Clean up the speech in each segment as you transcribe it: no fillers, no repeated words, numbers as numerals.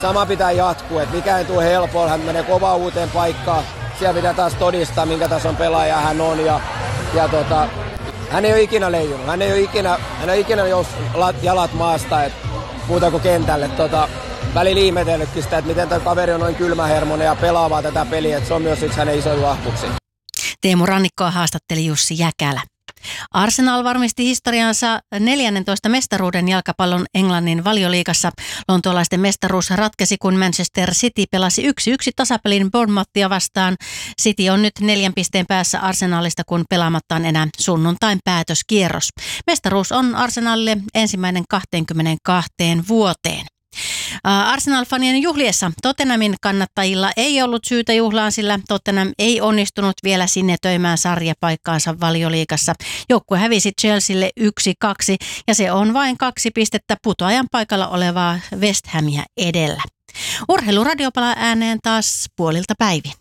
Sama pitää jatkua, että mikä ei tule helpolla, hän menee kovaa uuteen paikkaan. Siellä pitää taas todistaa, minkä tason pelaaja hän on. Hän ei ole ikinä leijunut, hän ei ole ikinä jalat maasta, muuta kuin kentälle. Välillä ihmetellytkin sitä, että miten tämä kaveri on noin kylmähermonen ja pelaavaa tätä peliä, että se on myös yksi hänen isoja vahvuuksia. Teemu Rannikkoa haastatteli Jussi Jäkälä. Arsenal varmisti historiansa 14 mestaruuden jalkapallon Englannin Valioliigassa. Lontoolaisten mestaruus ratkesi, kun Manchester City pelasi 1-1 tasapelin Bournemouthia vastaan. City on nyt 4 pisteen päässä Arsenalista, kun pelaamatta on enää sunnuntain päätöskierros. Mestaruus on Arsenalille ensimmäinen 22 vuoteen. Arsenal-fanien juhliessa Tottenhamin kannattajilla ei ollut syytä juhlaan, sillä Tottenham ei onnistunut vielä sinetöimään sarjapaikkaansa Valioliigassa. Joukkue hävisi Chelsealle 1-2 ja se on vain 2 pistettä putoajan paikalla olevaa West Hamia edellä. Urheiluradio palaa ääneen taas puolilta päivin.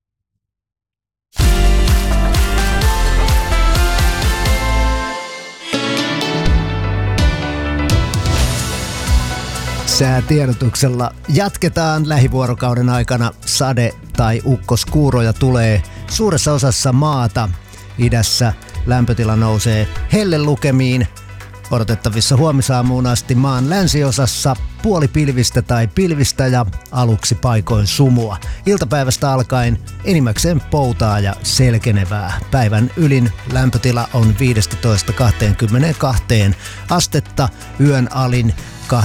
Säätiedotuksella jatketaan lähivuorokauden aikana. Sade- tai ukkoskuuroja tulee suuressa osassa maata. Idässä lämpötila nousee hellelukemiin. Odotettavissa huomisaamuun asti maan länsiosassa puolipilvistä tai pilvistä ja aluksi paikoin sumua. Iltapäivästä alkaen enimmäkseen poutaa ja selkenevää. Päivän ylin lämpötila on 15-22 astetta, yön alin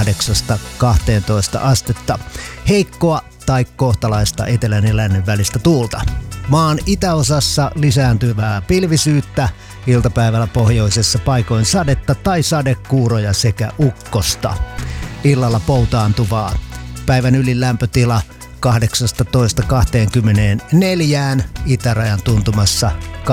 8-12 astetta. Heikkoa tai kohtalaista etelän ja lännen välistä tuulta. Maan itäosassa lisääntyvää pilvisyyttä, iltapäivällä pohjoisessa paikoin sadetta tai sadekuuroja sekä ukkosta. Illalla poutaantuvaa. Päivän ylin lämpötila 18-24, itärajan tuntumassa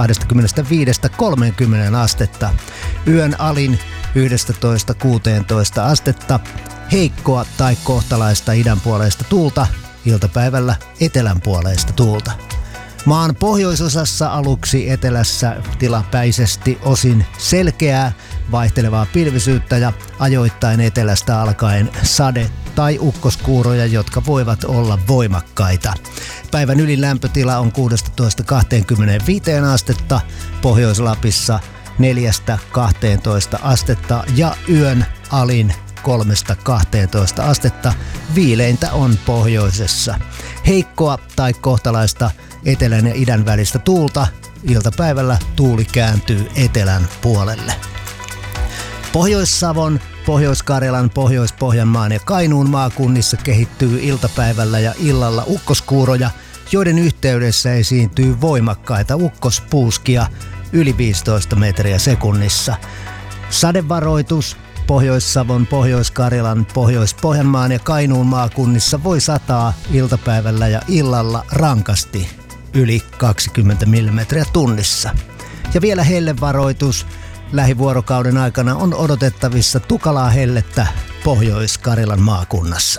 25-30 astetta. Yön alin 11-16 astetta, heikkoa tai kohtalaista idänpuoleista tuulta, iltapäivällä etelänpuoleista tuulta. Maan pohjoisosassa aluksi etelässä tilapäisesti osin selkeää, vaihtelevaa pilvisyyttä ja ajoittain etelästä alkaen sade- tai ukkoskuuroja, jotka voivat olla voimakkaita. Päivän ylin lämpötila on 16-25 astetta, Pohjois-Lapissa 4-12 astetta ja yön alin 3-12 astetta. Viileintä on pohjoisessa. Heikkoa tai kohtalaista etelän ja idän välistä tuulta. Iltapäivällä tuuli kääntyy etelän puolelle. Pohjois-Savon, Pohjois-Karjalan, Pohjois-Pohjanmaan ja Kainuun maakunnissa kehittyy iltapäivällä ja illalla ukkoskuuroja, joiden yhteydessä esiintyy voimakkaita ukkospuuskia yli 15 metriä sekunnissa. Sadevaroitus Pohjois-Savon, Pohjois-Karjalan, Pohjois-Pohjanmaan ja Kainuun maakunnissa voi sataa iltapäivällä ja illalla rankasti yli 20 mm tunnissa. Ja vielä hellevaroitus. Lähivuorokauden aikana on odotettavissa tukalaa hellettä Pohjois-Karjalan maakunnassa.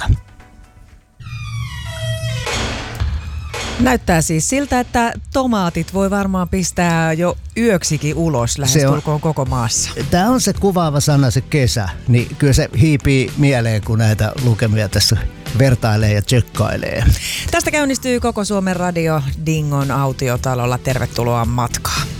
Näyttää siis siltä, että tomaatit voi varmaan pistää jo yöksikin ulos lähestulkoon koko maassa. Tämä on se kuvaava sana, se kesä. Niin kyllä se hiipii mieleen, kun näitä lukemia tässä vertailee ja tsekkailee. Tästä käynnistyy koko Suomen radio Dingon autiotalolla. Tervetuloa matkaan.